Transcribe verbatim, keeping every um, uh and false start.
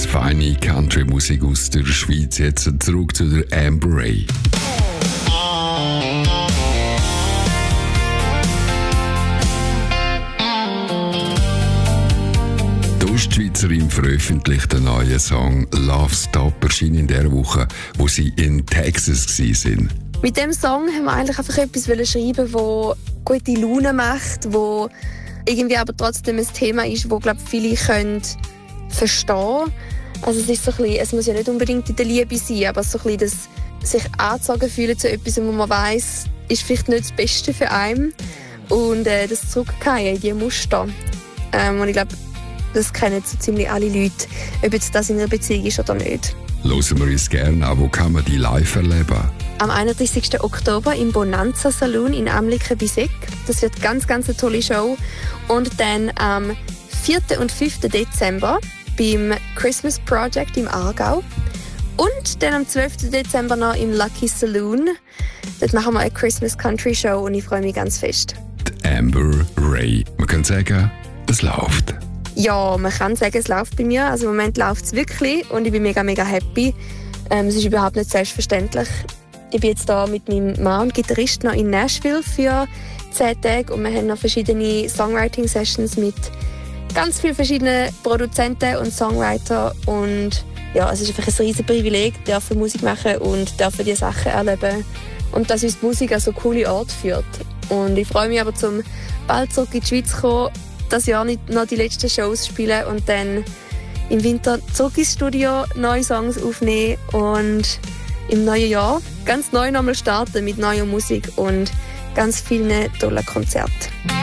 feine Country-Musik aus der Schweiz. Jetzt zurück zu der Amber Ray. Die Ostschweizerin veröffentlicht einen neuen Song «Love Stop», erschien in der Woche, wo sie in Texas waren. Mit dem Song haben wir eigentlich einfach etwas schreiben, das gute Laune macht, wo irgendwie aber trotzdem ein Thema ist, das, glaube ich, viele können verstehen können. Also es ist so ein bisschen, es muss ja nicht unbedingt in der Liebe sein, aber so ein bisschen das sich angezogen fühlen zu etwas, wo man weiss, ist vielleicht nicht das Beste für einen. Und äh, das Zurückgehen in diese Muster. Ähm, und ich glaube, das kennen so ziemlich alle Leute, ob jetzt das in einer Beziehung ist oder nicht. Hören wir uns gerne an. Wo kann man die live erleben? Am einunddreißigsten Oktober im Bonanza Saloon in Amliken bei Seck. Das wird ganz, ganz eine tolle Show. Und dann am vierten und fünften Dezember beim Christmas Project im Aargau. Und dann am zwölften Dezember noch im Lucky Saloon. Dort machen wir eine Christmas Country Show und ich freue mich ganz fest. Die Amber Ray. Man kann sagen, es läuft. Ja, man kann sagen, es läuft bei mir. Also im Moment läuft es wirklich und ich bin mega, mega happy. Ähm, es ist überhaupt nicht selbstverständlich. Ich bin jetzt hier mit meinem Mann und Gitarrist noch in Nashville für zehn Tage und wir haben noch verschiedene Songwriting-Sessions mit ganz vielen verschiedenen Produzenten und Songwritern. Und ja, es ist einfach ein riesiges Privileg, dürfen Musik machen und dürfen diese Sachen erleben. Und dass uns die Musik an so coole Orte führt. Und ich freue mich aber, zum bald zurück in die Schweiz zu kommen, das Jahr nicht noch die letzten Shows spielen und dann im Winter zurück ins Studio neue Songs aufnehmen und im neuen Jahr ganz neu nochmal starten mit neuer Musik und ganz vielen tollen Konzerten.